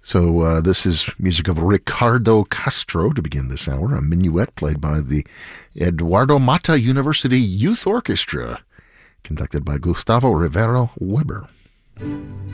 So this is music of Ricardo Castro to begin this hour, a minuet played by the Eduardo Mata University Youth Orchestra, conducted by Gustavo Rivero Weber.